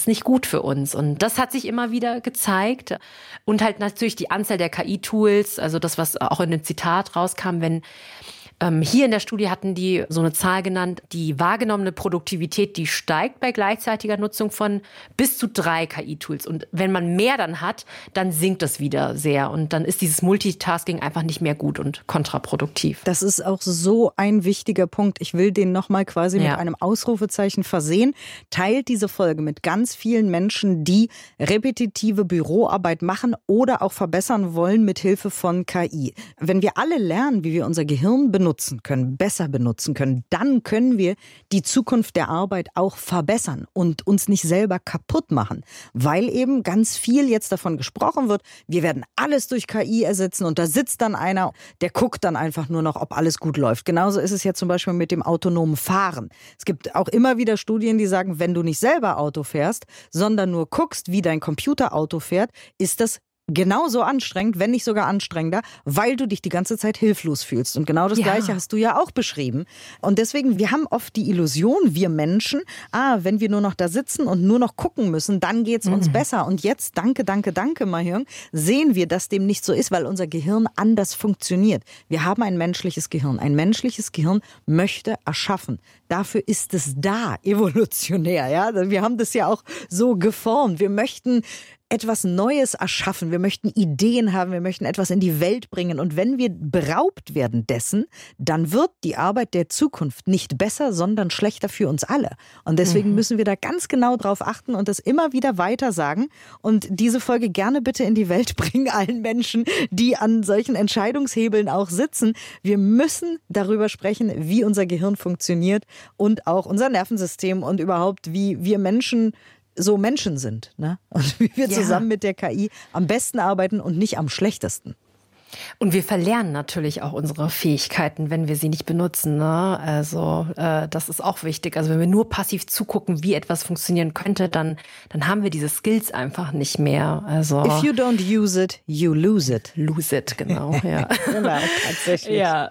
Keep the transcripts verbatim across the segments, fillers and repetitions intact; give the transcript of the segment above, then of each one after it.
ist nicht gut für uns. Und das hat sich immer wieder gezeigt. Und halt natürlich die Anzahl der K I-Tools, also das, was auch in dem Zitat rauskam, wenn hier in der Studie hatten die so eine Zahl genannt, die wahrgenommene Produktivität, die steigt bei gleichzeitiger Nutzung von bis zu drei K I-Tools. Und wenn man mehr dann hat, dann sinkt das wieder sehr. Und dann ist dieses Multitasking einfach nicht mehr gut und kontraproduktiv. Das ist auch so ein wichtiger Punkt. Ich will den nochmal quasi ja. mit einem Ausrufezeichen versehen. Teilt diese Folge mit ganz vielen Menschen, die repetitive Büroarbeit machen oder auch verbessern wollen mit Hilfe von K I. Wenn wir alle lernen, wie wir unser Gehirn benutzen, benutzen können, besser benutzen können, dann können wir die Zukunft der Arbeit auch verbessern und uns nicht selber kaputt machen, weil eben ganz viel jetzt davon gesprochen wird, wir werden alles durch K I ersetzen und da sitzt dann einer, der guckt dann einfach nur noch, ob alles gut läuft. Genauso ist es ja zum Beispiel mit dem autonomen Fahren. Es gibt auch immer wieder Studien, die sagen, wenn du nicht selber Auto fährst, sondern nur guckst, wie dein Computer Auto fährt, ist das genauso anstrengend, wenn nicht sogar anstrengender, weil du dich die ganze Zeit hilflos fühlst. Und genau das ja. Gleiche hast du ja auch beschrieben. Und deswegen, wir haben oft die Illusion, wir Menschen, ah, wenn wir nur noch da sitzen und nur noch gucken müssen, dann geht's uns mhm. besser. Und jetzt, danke, danke, danke, Mahjong, sehen wir, dass dem nicht so ist, weil unser Gehirn anders funktioniert. Wir haben ein menschliches Gehirn. Ein menschliches Gehirn möchte erschaffen. Dafür ist es da, evolutionär. Ja? Wir haben das ja auch so geformt. Wir möchten etwas Neues erschaffen, wir möchten Ideen haben, wir möchten etwas in die Welt bringen. Und wenn wir beraubt werden dessen, dann wird die Arbeit der Zukunft nicht besser, sondern schlechter für uns alle. Und deswegen mhm. müssen wir da ganz genau drauf achten und das immer wieder weiter sagen und diese Folge gerne bitte in die Welt bringen, allen Menschen, die an solchen Entscheidungshebeln auch sitzen. Wir müssen darüber sprechen, wie unser Gehirn funktioniert und auch unser Nervensystem und überhaupt, wie wir Menschen so Menschen sind, ne? Und wie wir ja. zusammen mit der K I am besten arbeiten und nicht am schlechtesten. Und wir verlernen natürlich auch unsere Fähigkeiten, wenn wir sie nicht benutzen, ne? Also äh, das ist auch wichtig. Also wenn wir nur passiv zugucken, wie etwas funktionieren könnte, dann, dann haben wir diese Skills einfach nicht mehr. Also If you don't use it, you lose it. Lose it, genau. Ja. Genau, tatsächlich. Ja.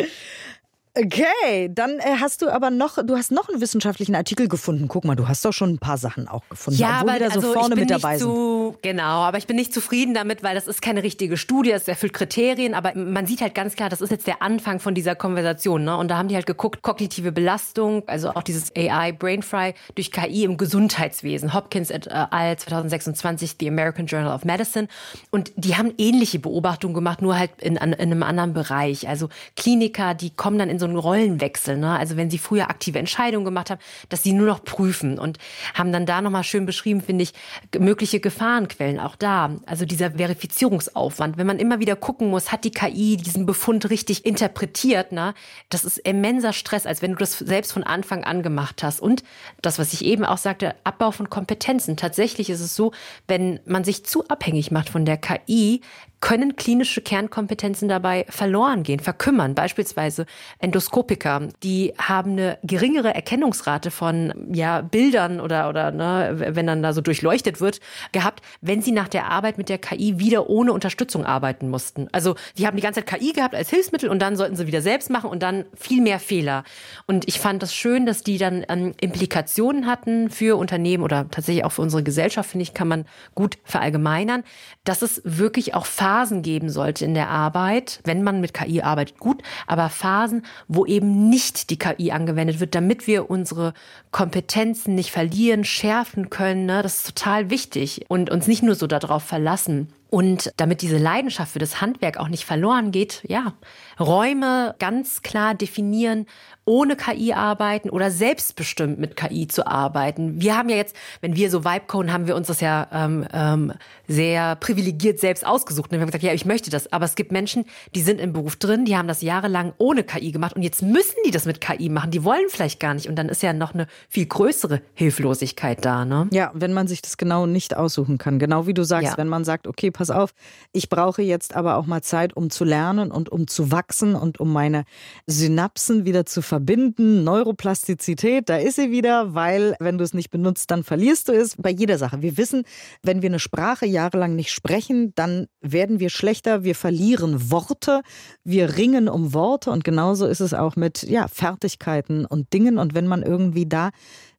Okay, dann äh, hast du aber noch, du hast noch einen wissenschaftlichen Artikel gefunden. Guck mal, du hast doch schon ein paar Sachen auch gefunden, ja, obwohl aber, wir da so also vorne ich bin mit dabei nicht sind. Zu, genau, aber ich bin nicht zufrieden damit, weil das ist keine richtige Studie, es erfüllt Kriterien, aber man sieht halt ganz klar, das ist jetzt der Anfang von dieser Konversation, ne? Und da haben die halt geguckt, kognitive Belastung, also auch dieses A I, Brainfry, durch K I im Gesundheitswesen. Hopkins et al. zwanzig sechsundzwanzig, The American Journal of Medicine. Und die haben ähnliche Beobachtungen gemacht, nur halt in, in einem anderen Bereich. Also Kliniker, die kommen dann in so einen Rollenwechsel. Ne? Also wenn sie früher aktive Entscheidungen gemacht haben, dass sie nur noch prüfen und haben dann da nochmal schön beschrieben, finde ich, mögliche Gefahrenquellen auch da. Also dieser Verifizierungsaufwand, wenn man immer wieder gucken muss, hat die K I diesen Befund richtig interpretiert, ne? Das ist immenser Stress, als wenn du das selbst von Anfang an gemacht hast. Und das, was ich eben auch sagte, Abbau von Kompetenzen. Tatsächlich ist es so, wenn man sich zu abhängig macht von der K I, können klinische Kernkompetenzen dabei verloren gehen, verkümmern. Beispielsweise Endoskopiker, die haben eine geringere Erkennungsrate von ja, Bildern oder, oder ne, wenn dann da so durchleuchtet wird, gehabt, wenn sie nach der Arbeit mit der K I wieder ohne Unterstützung arbeiten mussten. Also die haben die ganze Zeit K I gehabt als Hilfsmittel und dann sollten sie wieder selbst machen und dann viel mehr Fehler. Und ich fand das schön, dass die dann ähm, Implikationen hatten für Unternehmen oder tatsächlich auch für unsere Gesellschaft, finde ich, kann man gut verallgemeinern, dass es wirklich auch Phasen geben sollte in der Arbeit, wenn man mit K I arbeitet, gut, aber Phasen, wo eben nicht die K I angewendet wird, damit wir unsere Kompetenzen nicht verlieren, schärfen können. Ne? Das ist total wichtig und uns nicht nur so darauf verlassen. Und damit diese Leidenschaft für das Handwerk auch nicht verloren geht, ja, Räume ganz klar definieren, ohne K I arbeiten oder selbstbestimmt mit K I zu arbeiten. Wir haben ja jetzt, wenn wir so Vibe-Coden, haben wir uns das ja ähm, ähm, sehr privilegiert selbst ausgesucht. Und wir haben gesagt, ja, ich möchte das. Aber es gibt Menschen, die sind im Beruf drin, die haben das jahrelang ohne K I gemacht und jetzt müssen die das mit K I machen. Die wollen vielleicht gar nicht. Und dann ist ja noch eine viel größere Hilflosigkeit da, ne? Ja, wenn man sich das genau nicht aussuchen kann. Genau wie du sagst, ja. Wenn man sagt, okay, pass auf, ich brauche jetzt aber auch mal Zeit, um zu lernen und um zu wachsen und um meine Synapsen wieder zu verbinden. Neuroplastizität, da ist sie wieder, weil wenn du es nicht benutzt, dann verlierst du es. Bei jeder Sache. Wir wissen, wenn wir eine Sprache jahrelang nicht sprechen, dann werden wir schlechter, wir verlieren Worte, wir ringen um Worte und genauso ist es auch mit ja, Fertigkeiten und Dingen. Und wenn man irgendwie da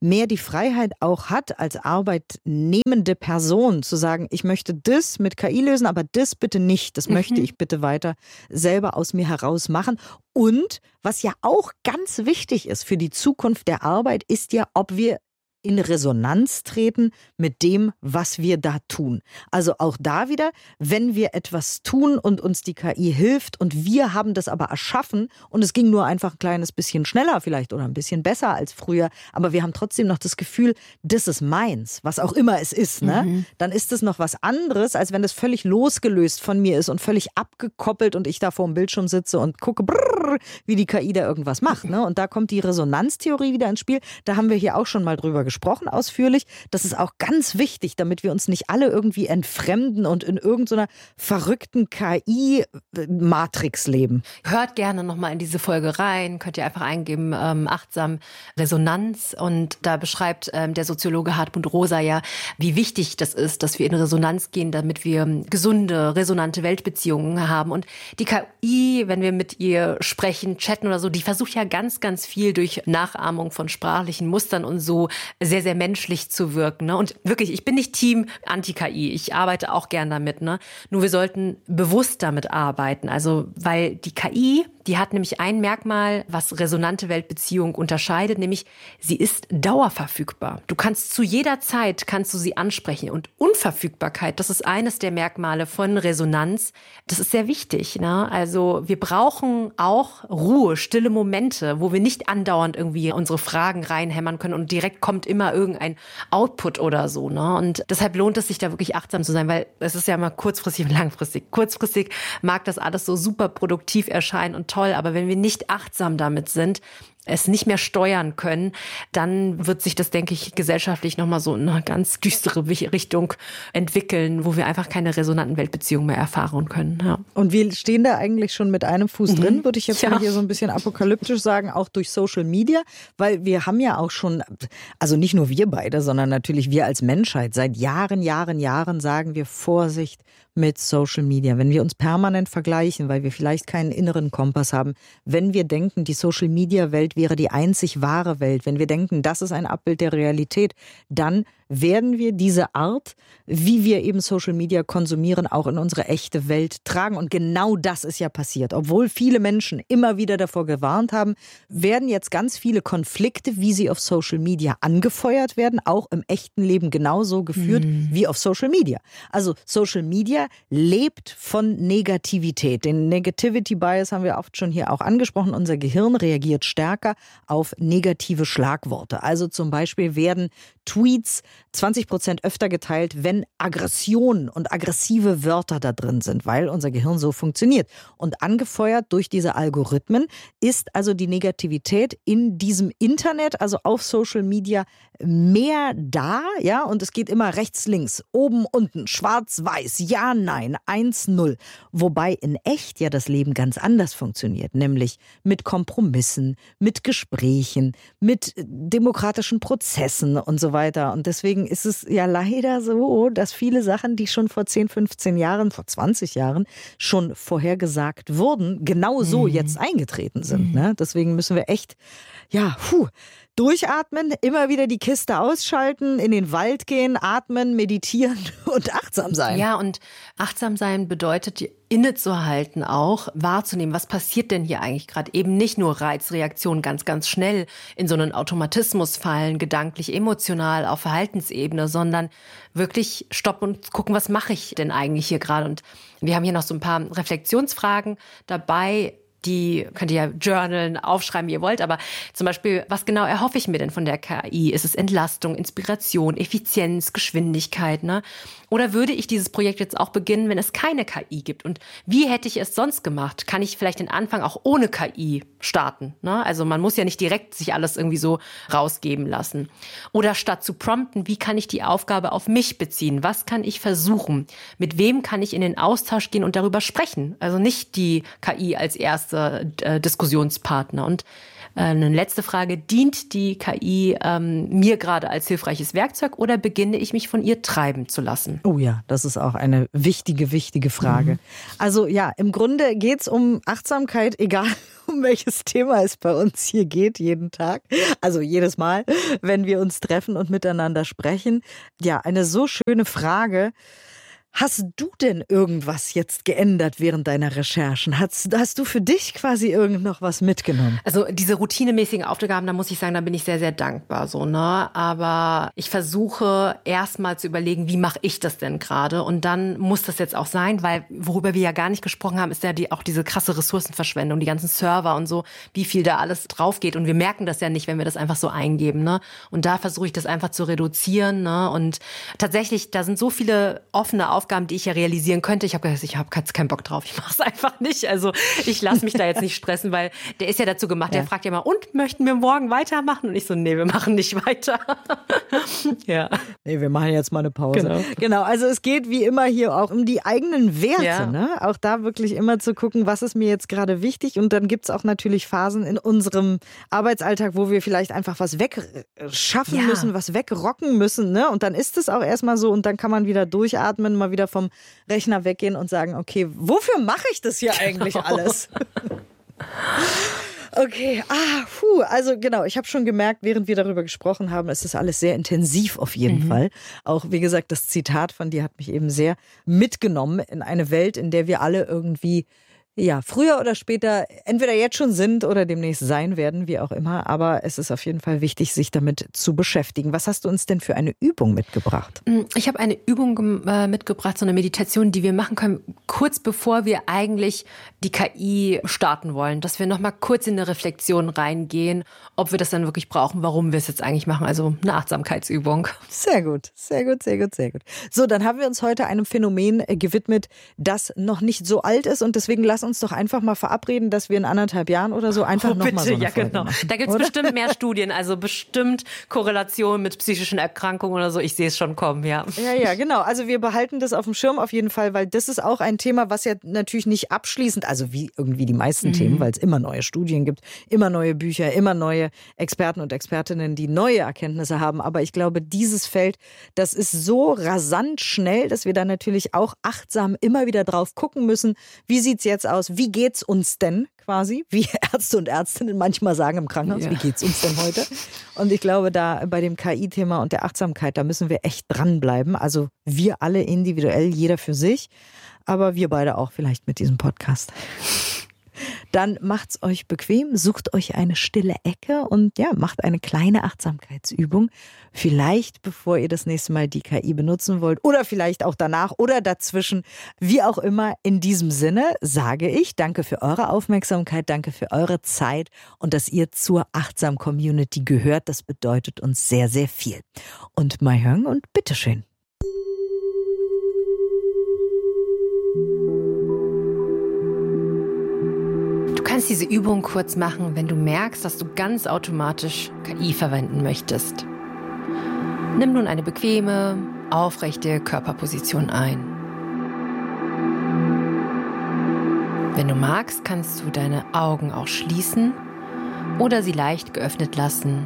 mehr die Freiheit auch hat, als arbeitnehmende Person zu sagen, ich möchte das mit K I lösen, aber das bitte nicht. Das mhm. möchte ich bitte weiter selber aus mir heraus machen. Und was ja auch ganz wichtig ist für die Zukunft der Arbeit, ist ja, ob wir in Resonanz treten mit dem, was wir da tun. Also auch da wieder, wenn wir etwas tun und uns die K I hilft und wir haben das aber erschaffen und es ging nur einfach ein kleines bisschen schneller vielleicht oder ein bisschen besser als früher, aber wir haben trotzdem noch das Gefühl, das ist meins, was auch immer es ist, ne? Mhm. Dann ist es noch was anderes, als wenn das völlig losgelöst von mir ist und völlig abgekoppelt und ich da vor dem Bildschirm sitze und gucke, brrr, wie die K I da irgendwas macht, ne? Und da kommt die Resonanztheorie wieder ins Spiel. Da haben wir hier auch schon mal drüber gesprochen. gesprochen ausführlich. Das ist auch ganz wichtig, damit wir uns nicht alle irgendwie entfremden und in irgendeiner verrückten K I-Matrix leben. Hört gerne nochmal in diese Folge rein. Könnt ihr einfach eingeben, ähm, achtsam Resonanz. Und da beschreibt ähm, der Soziologe Hartmut Rosa ja, wie wichtig das ist, dass wir in Resonanz gehen, damit wir gesunde, resonante Weltbeziehungen haben. Und die K I, wenn wir mit ihr sprechen, chatten oder so, die versucht ja ganz, ganz viel durch Nachahmung von sprachlichen Mustern und so sehr, sehr menschlich zu wirken. Ne? Und wirklich, ich bin nicht Team Anti-K I. Ich arbeite auch gern damit. Ne? Nur wir sollten bewusst damit arbeiten. Also, weil die K I, die hat nämlich ein Merkmal, was resonante Weltbeziehung unterscheidet, nämlich sie ist dauerverfügbar. Du kannst zu jeder Zeit, kannst du sie ansprechen. Und Unverfügbarkeit, das ist eines der Merkmale von Resonanz. Das ist sehr wichtig. Ne? Also wir brauchen auch Ruhe, stille Momente, wo wir nicht andauernd irgendwie unsere Fragen reinhämmern können und direkt kommt immer irgendein Output oder so. Ne? Und deshalb lohnt es sich da wirklich achtsam zu sein, weil es ist ja immer kurzfristig und langfristig. Kurzfristig mag das alles so super produktiv erscheinen und toll, aber wenn wir nicht achtsam damit sind, es nicht mehr steuern können, dann wird sich das, denke ich, gesellschaftlich nochmal so in eine ganz düstere Richtung entwickeln, wo wir einfach keine resonanten Weltbeziehungen mehr erfahren können. Ja. Und wir stehen da eigentlich schon mit einem Fuß mhm. drin, würde ich jetzt ja. mal hier so ein bisschen apokalyptisch sagen, auch durch Social Media, weil wir haben ja auch schon, also nicht nur wir beide, sondern natürlich wir als Menschheit, seit Jahren, Jahren, Jahren sagen wir Vorsicht mit Social Media. Wenn wir uns permanent vergleichen, weil wir vielleicht keinen inneren Kompass haben, wenn wir denken, die Social Media Welt wäre die einzig wahre Welt, wenn wir denken, das ist ein Abbild der Realität, dann werden wir diese Art, wie wir eben Social Media konsumieren, auch in unsere echte Welt tragen. Und genau das ist ja passiert. Obwohl viele Menschen immer wieder davor gewarnt haben, werden jetzt ganz viele Konflikte, wie sie auf Social Media angefeuert werden, auch im echten Leben genauso geführt mhm. wie auf Social Media. Also Social Media lebt von Negativität. Den Negativity Bias haben wir oft schon hier auch angesprochen. Unser Gehirn reagiert stärker auf negative Schlagworte. Also zum Beispiel werden Tweets zwanzig Prozent öfter geteilt, wenn Aggression und aggressive Wörter da drin sind, weil unser Gehirn so funktioniert. Und angefeuert durch diese Algorithmen ist also die Negativität in diesem Internet, also auf Social Media, mehr da, ja, und es geht immer rechts, links, oben, unten, schwarz, weiß, ja, nein, eins, null. Wobei in echt ja das Leben ganz anders funktioniert, nämlich mit Kompromissen, mit Gesprächen, mit demokratischen Prozessen und so weiter. Und deswegen ist es ja leider so, dass viele Sachen, die schon vor zehn, fünfzehn Jahren, vor zwanzig Jahren schon vorhergesagt wurden, genau so mhm. jetzt eingetreten sind. Ne? Deswegen müssen wir echt, ja, puh, durchatmen, immer wieder die Kiste ausschalten, in den Wald gehen, atmen, meditieren und achtsam sein. Ja, und achtsam sein bedeutet, innezuhalten auch, wahrzunehmen, was passiert denn hier eigentlich gerade? Eben nicht nur Reizreaktionen ganz, ganz schnell in so einen Automatismus fallen, gedanklich, emotional, auf Verhaltensebene, sondern wirklich stoppen und gucken, was mache ich denn eigentlich hier gerade? Und wir haben hier noch so ein paar Reflexionsfragen dabei. Die könnt ihr ja journalen, aufschreiben, wie ihr wollt. Aber zum Beispiel, was genau erhoffe ich mir denn von der K I? Ist es Entlastung, Inspiration, Effizienz, Geschwindigkeit? Ne? Oder würde ich dieses Projekt jetzt auch beginnen, wenn es keine K I gibt? Und wie hätte ich es sonst gemacht? Kann ich vielleicht den Anfang auch ohne K I starten? Ne? Also man muss ja nicht direkt sich alles irgendwie so rausgeben lassen. Oder statt zu prompten, wie kann ich die Aufgabe auf mich beziehen? Was kann ich versuchen? Mit wem kann ich in den Austausch gehen und darüber sprechen? Also nicht die K I als erste Äh, Diskussionspartner. Und äh, eine letzte Frage, dient die K I ähm, mir gerade als hilfreiches Werkzeug oder beginne ich mich von ihr treiben zu lassen? Oh ja, das ist auch eine wichtige, wichtige Frage. Mhm. Also ja, im Grunde geht es um Achtsamkeit, egal um welches Thema es bei uns hier geht, jeden Tag. Also jedes Mal, wenn wir uns treffen und miteinander sprechen. Ja, eine so schöne Frage. Hast du denn irgendwas jetzt geändert während deiner Recherchen? Hast, hast du für dich quasi irgend noch was mitgenommen? Also diese routinemäßigen Aufgaben, da muss ich sagen, da bin ich sehr, sehr dankbar. So, ne? Aber ich versuche erstmal zu überlegen, wie mache ich das denn gerade? Und dann muss das jetzt auch sein, weil worüber wir ja gar nicht gesprochen haben, ist ja die, auch diese krasse Ressourcenverschwendung, die ganzen Server und so, wie viel da alles drauf geht. Und wir merken das ja nicht, wenn wir das einfach so eingeben. Ne? Und da versuche ich das einfach zu reduzieren. Ne? Und tatsächlich, da sind so viele offene Aufgaben, Aufgaben, die ich ja realisieren könnte. Ich habe gesagt, ich habe jetzt keinen Bock drauf. Ich mache es einfach nicht. Also ich lasse mich da jetzt nicht stressen, weil der ist ja dazu gemacht. Ja. Der fragt ja mal, und möchten wir morgen weitermachen? Und ich so, nee, wir machen nicht weiter. Ja. Nee, wir machen jetzt mal eine Pause. Genau. Genau. Also es geht wie immer hier auch um die eigenen Werte. Ja. Ne? Auch da wirklich immer zu gucken, was ist mir jetzt gerade wichtig. Und dann gibt es auch natürlich Phasen in unserem Arbeitsalltag, wo wir vielleicht einfach was wegschaffen Ja. müssen, was wegrocken müssen. Ne? Und dann ist es auch erstmal so und dann kann man wieder durchatmen, mal wieder vom Rechner weggehen und sagen, okay, wofür mache ich das hier eigentlich Genau. alles? Okay, ah, puh, also genau, ich habe schon gemerkt, während wir darüber gesprochen haben, es ist alles sehr intensiv auf jeden mhm. Fall. Auch, wie gesagt, das Zitat von dir hat mich eben sehr mitgenommen in eine Welt, in der wir alle irgendwie, ja, früher oder später entweder jetzt schon sind oder demnächst sein werden, wie auch immer. Aber es ist auf jeden Fall wichtig, sich damit zu beschäftigen. Was hast du uns denn für eine Übung mitgebracht? Ich habe eine Übung äh, mitgebracht, so eine Meditation, die wir machen können, kurz bevor wir eigentlich die K I starten wollen. Dass wir nochmal kurz in eine Reflexion reingehen, ob wir das dann wirklich brauchen, warum wir es jetzt eigentlich machen. Also eine Achtsamkeitsübung. Sehr gut, sehr gut, sehr gut, sehr gut. So, dann haben wir uns heute einem Phänomen gewidmet, das noch nicht so alt ist. Und deswegen lass uns doch einfach mal verabreden, dass wir in anderthalb Jahren oder so einfach oh, nochmal so eine ja, Folge genau. machen. Da gibt es bestimmt mehr Studien, also bestimmt Korrelationen mit psychischen Erkrankungen oder so. Ich sehe es schon kommen, ja. Ja, ja, genau. Also wir behalten das auf dem Schirm auf jeden Fall, weil das ist auch ein Thema, was ja natürlich nicht abschließend, also wie irgendwie die meisten mhm. Themen, weil es immer neue Studien gibt, immer neue Bücher, immer neue Experten und Expertinnen, die neue Erkenntnisse haben. Aber ich glaube, dieses Feld, das ist so rasant schnell, dass wir da natürlich auch achtsam immer wieder drauf gucken müssen, wie sieht's jetzt aus? Wie geht's uns denn quasi? Wie Ärzte und Ärztinnen manchmal sagen im Krankenhaus, ja. Wie geht's uns denn heute? Und ich glaube, da bei dem K I-Thema und der Achtsamkeit, da müssen wir echt dranbleiben. Also wir alle individuell, jeder für sich, aber wir beide auch vielleicht mit diesem Podcast. Dann macht's euch bequem, sucht euch eine stille Ecke und ja, macht eine kleine Achtsamkeitsübung. Vielleicht bevor ihr das nächste Mal die K I benutzen wollt oder vielleicht auch danach oder dazwischen. Wie auch immer, in diesem Sinne sage ich danke für eure Aufmerksamkeit, danke für eure Zeit und dass ihr zur Achtsam-Community gehört. Das bedeutet uns sehr, sehr viel. Und mal hören und bitteschön. Du kannst diese Übung kurz machen, wenn du merkst, dass du ganz automatisch K I verwenden möchtest. Nimm nun eine bequeme, aufrechte Körperposition ein. Wenn du magst, kannst du deine Augen auch schließen oder sie leicht geöffnet lassen.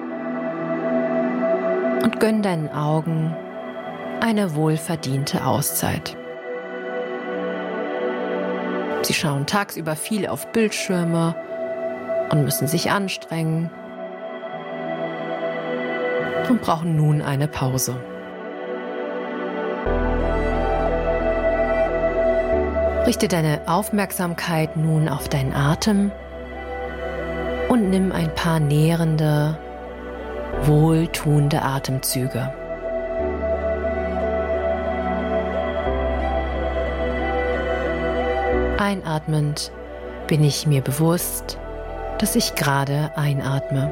Und gönn deinen Augen eine wohlverdiente Auszeit. Sie schauen tagsüber viel auf Bildschirme und müssen sich anstrengen und brauchen nun eine Pause. Richte deine Aufmerksamkeit nun auf deinen Atem und nimm ein paar nährende, wohltuende Atemzüge. Einatmend bin ich mir bewusst, dass ich gerade einatme.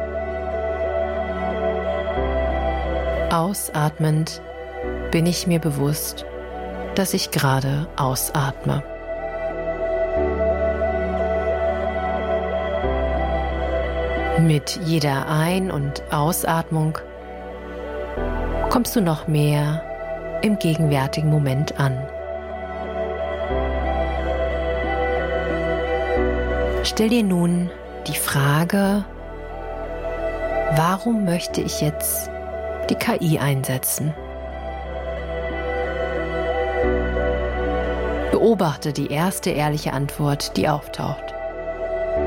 Ausatmend bin ich mir bewusst, dass ich gerade ausatme. Mit jeder Ein- und Ausatmung kommst du noch mehr im gegenwärtigen Moment an. Stell dir nun die Frage, warum möchte ich jetzt die K I einsetzen? Beobachte die erste ehrliche Antwort, die auftaucht.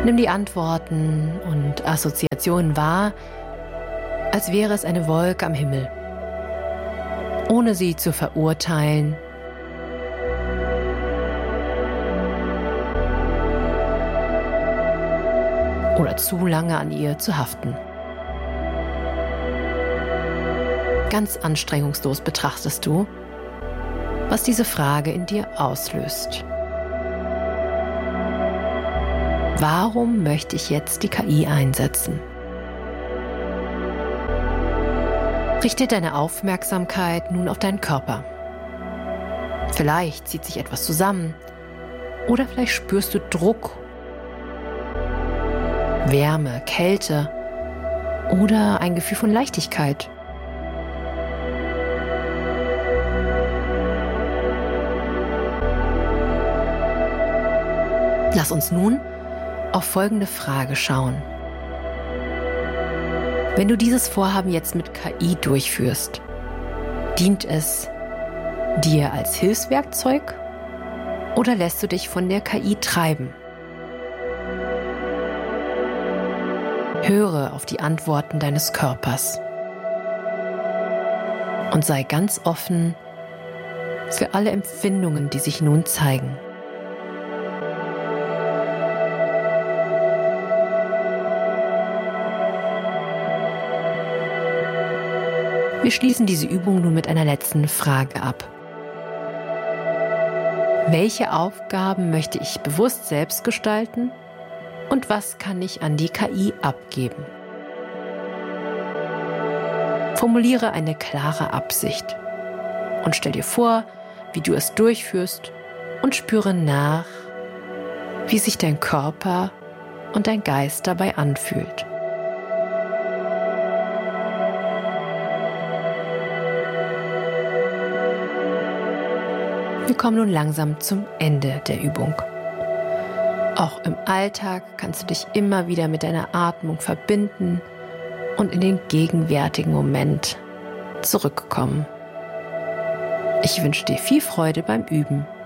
Nimm die Antworten und Assoziationen wahr, als wäre es eine Wolke am Himmel, ohne sie zu verurteilen oder zu lange an ihr zu haften. Ganz anstrengungslos betrachtest du, was diese Frage in dir auslöst. Warum möchte ich jetzt die K I einsetzen? Richte deine Aufmerksamkeit nun auf deinen Körper. Vielleicht zieht sich etwas zusammen oder vielleicht spürst du Druck, Wärme, Kälte oder ein Gefühl von Leichtigkeit. Lass uns nun auf folgende Frage schauen. Wenn du dieses Vorhaben jetzt mit K I durchführst, dient es dir als Hilfswerkzeug oder lässt du dich von der K I treiben? Höre auf die Antworten deines Körpers und sei ganz offen für alle Empfindungen, die sich nun zeigen. Wir schließen diese Übung nun mit einer letzten Frage ab. Welche Aufgaben möchte ich bewusst selbst gestalten und was kann ich an die K I abgeben? Formuliere eine klare Absicht und stell dir vor, wie du es durchführst und spüre nach, wie sich dein Körper und dein Geist dabei anfühlt. Wir kommen nun langsam zum Ende der Übung. Auch im Alltag kannst du dich immer wieder mit deiner Atmung verbinden und in den gegenwärtigen Moment zurückkommen. Ich wünsche dir viel Freude beim Üben.